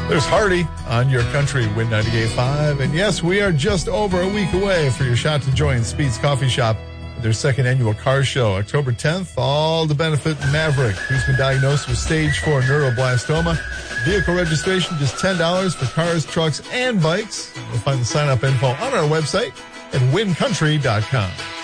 There's Hardy on your country, Win 98.5. And yes, we are just over a week away for your shot to join Speed's Coffee Shop with their second annual car show, October 10th, all to benefit Maverick, who's been diagnosed with stage 4 neuroblastoma. Vehicle registration just $10 for cars, trucks, and bikes. You'll find the sign-up info on our website at wincountry.com.